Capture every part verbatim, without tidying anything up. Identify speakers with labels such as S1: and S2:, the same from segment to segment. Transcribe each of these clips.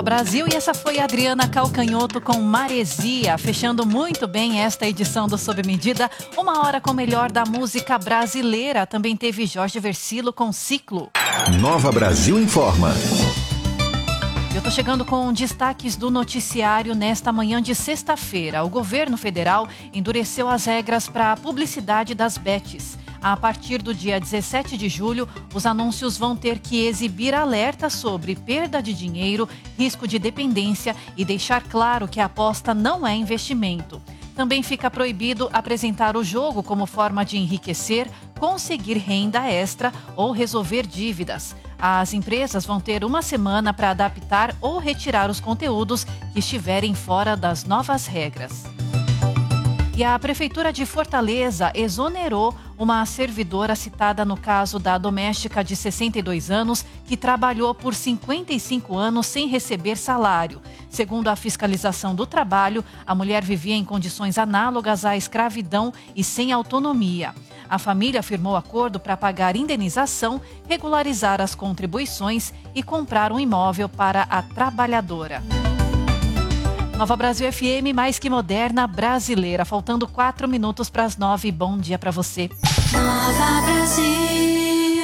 S1: Brasil, e essa foi a Adriana Calcanhoto com Maresia, fechando muito bem esta edição do Sob Medida, uma hora com o melhor da música brasileira. Também teve Jorge Versilo com Ciclo.
S2: Nova Brasil informa.
S1: Eu tô chegando com destaques do noticiário nesta manhã de sexta-feira. O governo federal endureceu as regras para a publicidade das bets. A partir do dia dezessete de julho, os anúncios vão ter que exibir alertas sobre perda de dinheiro, risco de dependência e deixar claro que a aposta não é investimento. Também fica proibido apresentar o jogo como forma de enriquecer, conseguir renda extra ou resolver dívidas. As empresas vão ter uma semana para adaptar ou retirar os conteúdos que estiverem fora das novas regras. E a Prefeitura de Fortaleza exonerou uma servidora citada no caso da doméstica de sessenta e dois anos que trabalhou por cinquenta e cinco anos sem receber salário. Segundo a fiscalização do trabalho, a mulher vivia em condições análogas à escravidão e sem autonomia. A família firmou acordo para pagar indenização, regularizar as contribuições e comprar um imóvel para a trabalhadora. Nova Brasil F M, mais que moderna, brasileira. Faltando quatro minutos para as nove. Bom dia para você.
S3: Nova Brasil.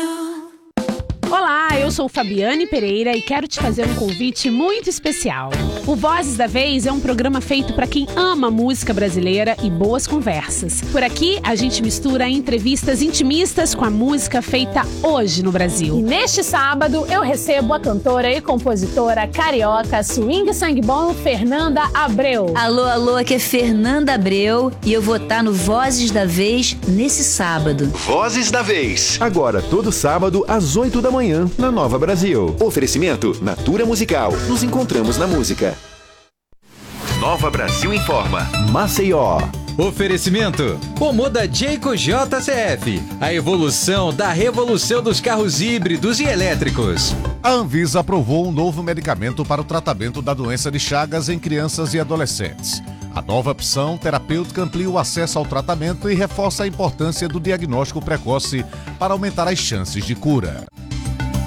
S4: Olá, eu sou Fabiane Pereira e quero te fazer um convite muito especial. O Vozes da Vez é um programa feito para quem ama música brasileira e boas conversas. Por aqui, a gente mistura entrevistas intimistas com a música feita hoje no Brasil.
S5: E neste sábado, eu recebo a cantora e compositora carioca swing sangue bom Fernanda Abreu.
S6: Alô, alô, aqui é Fernanda Abreu e eu vou estar no Vozes da Vez nesse sábado.
S2: Vozes da Vez. Agora, todo sábado, às oito da manhã, na Nova Brasil. Oferecimento Natura Musical. Nos encontramos na música. Nova Brasil informa. Maceió.
S7: Oferecimento Omoda Jayco J C F, a evolução da revolução dos carros híbridos e elétricos.
S8: A Anvisa aprovou um novo medicamento para o tratamento da doença de Chagas em crianças e adolescentes. A nova opção terapêutica amplia o acesso ao tratamento e reforça a importância do diagnóstico precoce para aumentar as chances de cura.